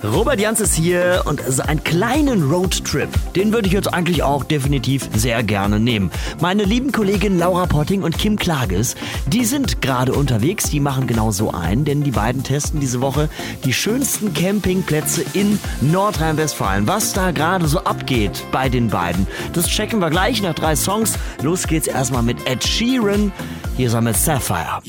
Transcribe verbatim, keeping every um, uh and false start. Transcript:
Robert Jans ist hier und so einen kleinen Roadtrip, den würde ich jetzt eigentlich auch definitiv sehr gerne nehmen. Meine lieben Kolleginnen Laura Potting und Kim Klages, die sind gerade unterwegs, die machen genau so einen, denn die beiden testen diese Woche die schönsten Campingplätze in Nordrhein-Westfalen. Was da gerade so abgeht bei den beiden, das checken wir gleich nach drei Songs. Los geht's erstmal mit Ed Sheeran, hier ist er mit Sapphire.